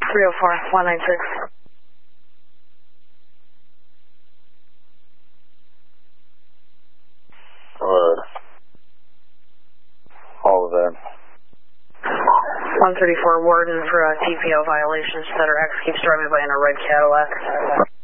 304, 196. All of that. 134 Warden for TPO violations. Stutter X keeps driving by in a red Cadillac.